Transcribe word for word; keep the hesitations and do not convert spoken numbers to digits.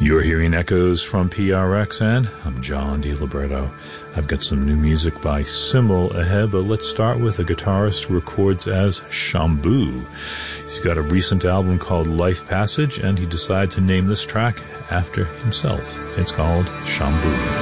You're hearing echoes from P R X, and I'm John DiLibretto. I've got some new music by Simmel ahead, but let's start with a guitarist who records as Shamboo. He's got a recent album called Life Passage, and he decided to name this track after himself. It's called Shamboo.